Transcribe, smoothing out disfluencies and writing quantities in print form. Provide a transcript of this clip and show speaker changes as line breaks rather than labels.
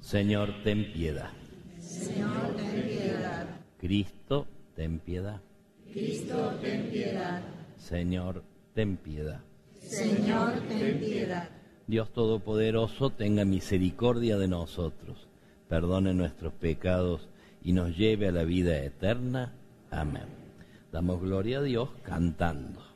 Señor, ten piedad.
Señor, ten piedad.
Cristo, ten piedad.
Cristo, ten piedad.
Señor, ten piedad.
Señor, ten piedad.
Dios Todopoderoso, tenga misericordia de nosotros, perdone nuestros pecados y nos lleve a la vida eterna. Amén. Damos gloria a Dios cantando.